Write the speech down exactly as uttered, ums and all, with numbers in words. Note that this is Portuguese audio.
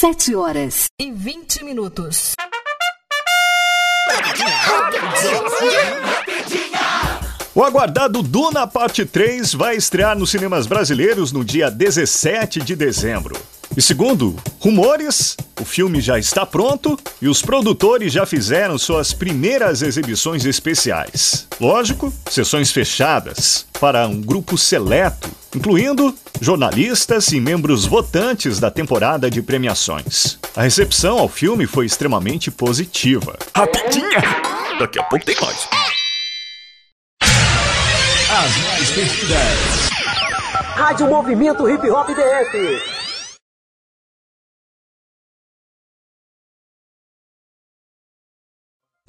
sete horas e vinte minutos. O aguardado Duna Parte três vai estrear nos cinemas brasileiros no dia dezessete de dezembro. E segundo rumores, o filme já está pronto e os produtores já fizeram suas primeiras exibições especiais. Lógico, sessões fechadas para um grupo seleto, incluindo jornalistas e membros votantes da temporada de premiações. A recepção ao filme foi extremamente positiva. Rapidinha! Daqui a pouco tem mais. As mais pedidas. Rádio Movimento Hip Hop D F.